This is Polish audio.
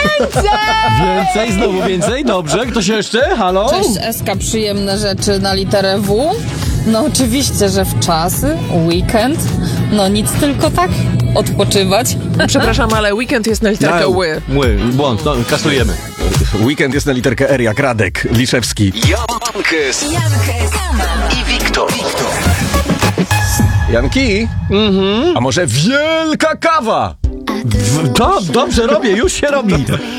Więcej, znowu więcej, dobrze. Ktoś jeszcze? Halo? Cześć, Eska, przyjemne rzeczy na literę W. No oczywiście, że w czasy, weekend, no nic tylko tak, odpoczywać. Przepraszam, ale weekend jest na literkę ły. Błąd, no, kasujemy. Weekend jest na literkę R jak Radek Liszewski. Jankes i Wiktor. Janki? A może wielka kawa? Dobrze robię, już się robi.